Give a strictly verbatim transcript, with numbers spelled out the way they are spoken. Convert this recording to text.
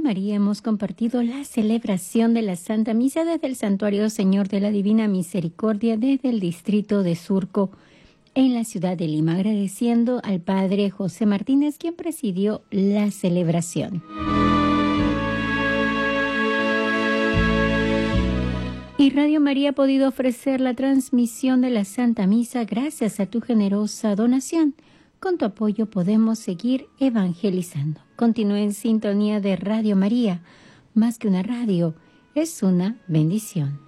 María hemos compartido la celebración de la Santa Misa desde el Santuario Señor de la Divina Misericordia desde el distrito de Surco en la ciudad de Lima, agradeciendo al Padre José Martínez, quien presidió la celebración. Y Radio María ha podido ofrecer la transmisión de la Santa Misa gracias a tu generosa donación. Con tu apoyo podemos seguir evangelizando. Continúa en sintonía de Radio María. Más que una radio, es una bendición.